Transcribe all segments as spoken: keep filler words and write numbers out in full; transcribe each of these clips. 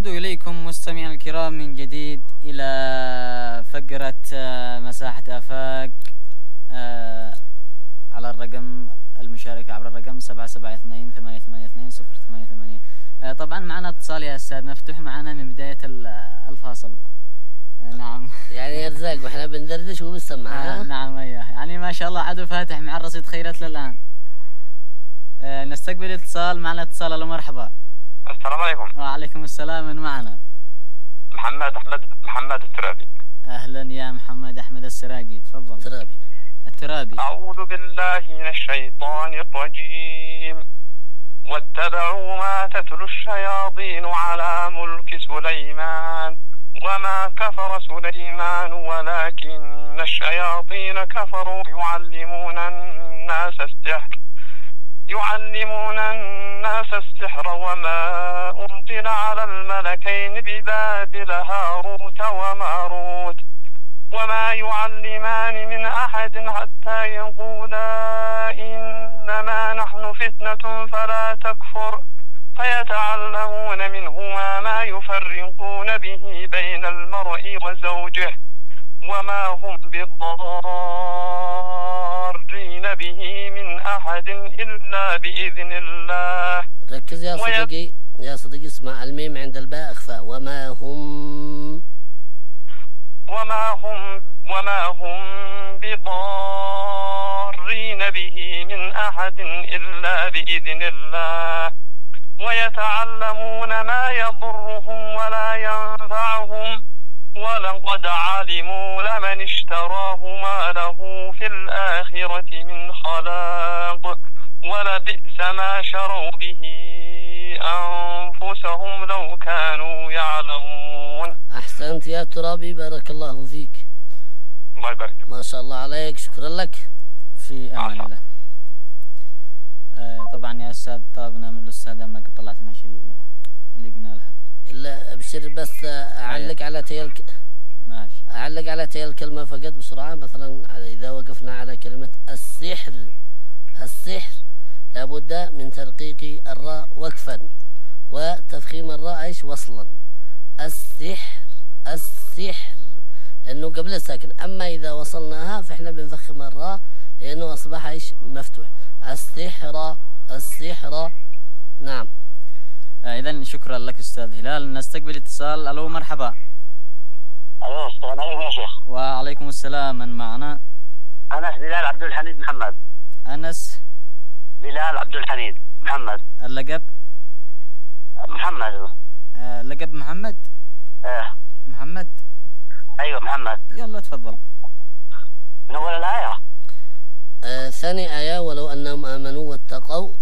نعود إليكم مستمعينا الكرام من جديد إلى فقرة مساحة آفاق على الرقم المشاركة عبر الرقم سبعة سبعة اثنين ثمانية ثمانية اثنين صفر ثمانية ثمانية. طبعا معنا اتصال يا أستاذ، مفتوح معنا من بداية الفاصل. نعم يعني يا رزاق واحنا بندردش وبنسمع. آه نعم ايوه، يعني ما شاء الله عدو فاتح مع الرصيد خيرت للآن. آه نستقبل اتصال، معنا اتصال. الو مرحبا. السلام عليكم. وعليكم السلام. من معنا؟ محمد أحمد محمد الترابي. أهلا يا محمد أحمد السراجي، تفضل. الترابي الترابي. أعوذ بالله من الشيطان الرجيم. واتبعوا ما تتلو الشياطين على ملك سليمان وما كفر سليمان ولكن الشياطين كفروا يعلمون الناس السحر يعلمون الناس السحر وما أنزل على الملكين ببابل هاروت وماروت وما يعلمان من أحد حتى يقولا إنما نحن فتنة فلا تكفر فيتعلمون منهما ما يفرقون به بين المرء وزوجه وما هم بالضارين به من أحد إلا بإذن الله. ركز يا صديقي يا صديقي، اسمع الميم عند الباء اخفاء. وما هم وما هم وما هم بضارين به من أحد إلا بإذن الله ويتعلمون ما يضرهم ولا ينفعهم ولقد علموا لمن اشتراه ما له في الآخرة من خلاق ولبئس ما شروا به أنفسهم لو كانوا يعلمون. أحسنت يا ترابي، بارك الله فيك. الله يبارك. ما شاء الله عليك، شكرا لك. في أمان الله. آه طبعا يا أستاذ طلبنا من الأستاذة ما طلعت لنا شيء اللي قلنا لها. إلا أبشر بس أعلق على تيل ماشي. أعلق على تيل الكلمة فقط بسرعة. مثلا إذا وقفنا على كلمة السحر، السحر لابد من ترقيق الراء وقفا وتفخيم الراء ايش وصلا. السحر السحر لأنه قبل الساكن، أما إذا وصلناها فإحنا بنفخم الراء لأنه أصبح ايش مفتوح. السحر السحر. نعم. آه إذن شكرا لك أستاذ هلال. نستقبل اتصال. ألو مرحبا. ألو السلام عليكم يا شيخ. وعليكم السلام. من معنا؟ أنس بلال عبد الحميد محمد. أنس بلال عبد الحميد محمد. اللقب؟ محمد. آه لقب محمد؟ ايه محمد. ايوه محمد. يلا تفضل. من اول الآية. آه ثاني آية. ولو أنهم آمنوا واتقوا.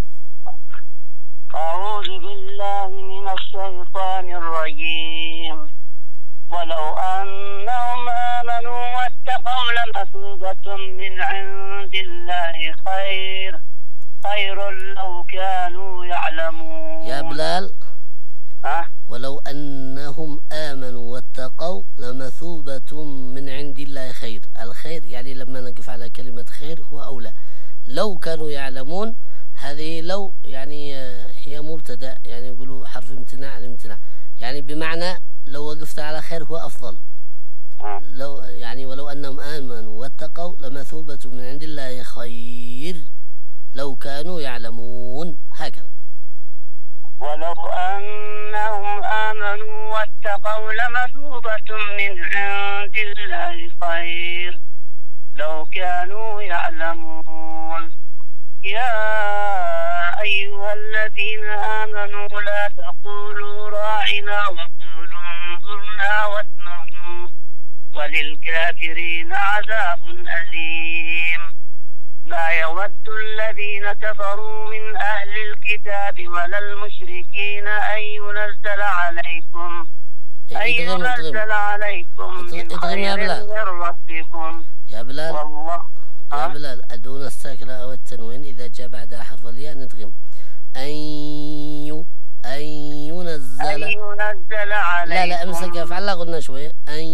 أعوذ بالله من الشيطان الرجيم. ولو أنهم آمنوا واتقوا لمثوبة من عند الله خير خير لو كانوا يعلمون. يا بلال. أه؟ ولو أنهم آمنوا واتقوا لمثوبة من عند الله خير. الخير يعني لما نقف على كلمة خير هو أولى. لو كانوا يعلمون، هذه لو يعني هي مبتدأ، يعني يقولوا حرف امتناع الامتناع، يعني بمعنى لو وقفت على خير هو أفضل. أه؟ لو يعني ولو أنهم آمنوا واتقوا لمثوبة من عند الله خير لو كانوا يعلمون. هكذا. ولو أنهم آمنوا واتقوا لمثوبة من عند الله خير لو كانوا يعلمون. يا أيها الذين آمنوا لا تقولوا راعنا وقولوا انظرنا واسمعوا وللكافرين عذاب أليم. ما يود الذين كفروا من أهل الكتاب ولا المشركين أن ينزل عليكم أن ينزل عليكم من خير من ربكم. يا بلال والله يا بلال الدون الساكنة أو التنوين إذا جاء بعدها حرف الياء ندغم. أن يو أن ينزل أن ينزل عليكم. لا لا امسك فعلا قلنا شوية. أن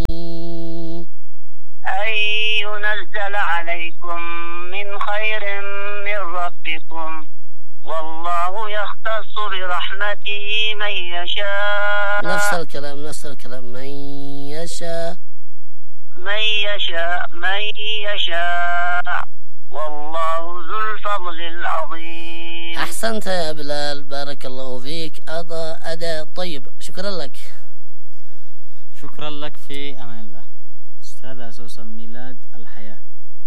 أن ينزل عليكم من خير من ربكم والله يختص برحمته من يشاء. نفس الكلام نفس الكلام من يشاء من يشاء من يشاء والله ذو الفضل العظيم. أحسنت يا بلال، بارك الله فيك. أضاء أداء طيب، شكرا لك. شكرا لك، في أمان الله. أستاذ أسوس الميلاد الحياة.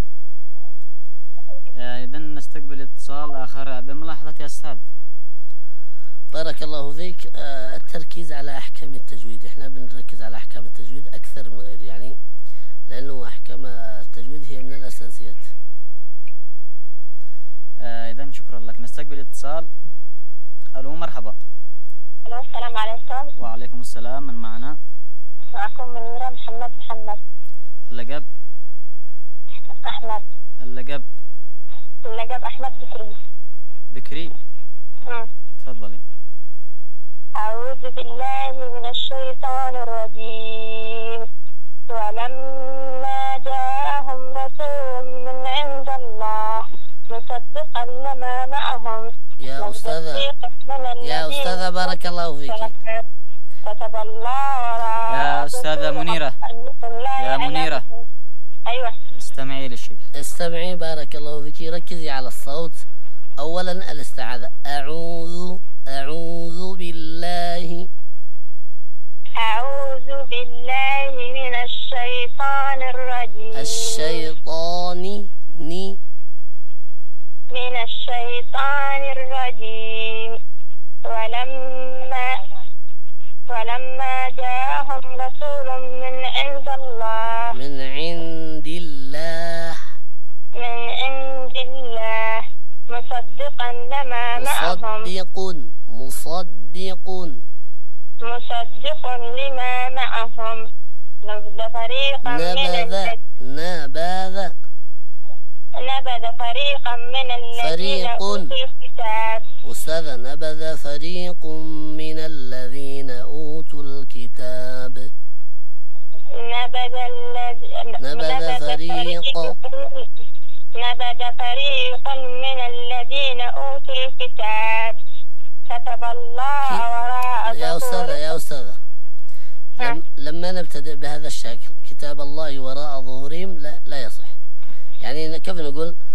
إذا نستقبل اتصال آخر بملاحظة يا أستاذ. بارك الله فيك. آه التركيز على أحكام التجويد، إحنا بنركز على أحكام التجويد أكثر من غيره، يعني لأنه أحكام التجويد هي من الأساسيات. آه إذا شكرا لك. نستقبل اتصال. ألو مرحبا. ألو السلام عليكم. وعليكم السلام، من معنا؟ معكم منيرة محمد محمد. اللقب؟ أحمد. اللقب؟ اللقب أحمد بكري. بكري؟ امم تفضلي. أعوذ بالله من الشيطان الرجيم. ولما جاءهم رسول من عند الله مصدقا لما معهم. يا أستاذة يا أستاذة بارك الله فيك. كتب الله وراء. يا أستاذة منيرة، يا منيرة، أيوة استمعي للشيخ. استمعي بارك الله فيك، ركزي على الصوت. أولا الاستعاذة. أعوذ أعوذ بالله أعوذ بالله من الشيطان الرجيم. الشيطان ني من الشيطان الرجيم. ولما ولما جاءهم رسول من عند الله من عند الله من عند الله مصدقا لما معهم. مصدق مصدق مصدق لما معهم. نبذ فريقا من نبذ نبذ نبذ فريقا من الذين فريق. أوتوا الكتاب. أستاذ، نبذ فريق من الذين أوتوا الكتاب. نبذ الذي نبذ فريق نبذ فريق من الذين أوتوا الكتاب. كتب الله وراء يا أستاذة يا أستاذة لم لما نبتدئ بهذا الشكل كتاب الله وراء ظهورهم لا, لا يصح. يعني كيف نقول